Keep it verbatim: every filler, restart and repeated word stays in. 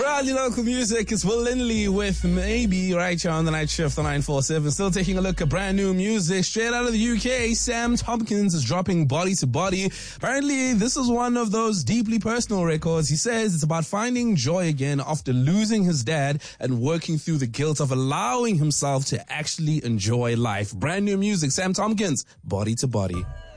Around your local music, it's Will Lindley with Maybe right here on the night shift on nine four seven. Still taking a look at brand new music straight out of the U K. Sam Tompkins is dropping Body to Body. Apparently, this is one of those deeply personal records. He says it's about finding joy again after losing his dad and working through the guilt of allowing himself to actually enjoy life. Brand new music, Sam Tompkins, Body to Body.